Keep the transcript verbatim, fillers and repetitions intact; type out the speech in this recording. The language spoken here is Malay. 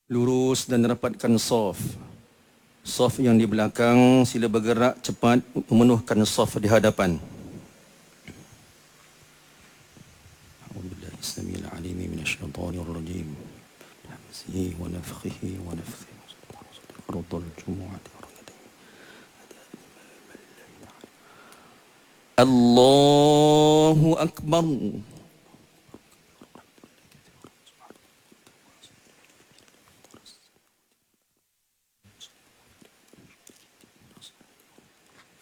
lurus dan rapatkan saf. Saf yang di belakang sila bergerak cepat memenuhkan saf di hadapan. A'udzubillahi as-sami'il 'alim minasyaitonir rajim. Hamzihi wa nafthihi wa nafthihi. Qur'anul Jumu'ah. Allahu Akbar.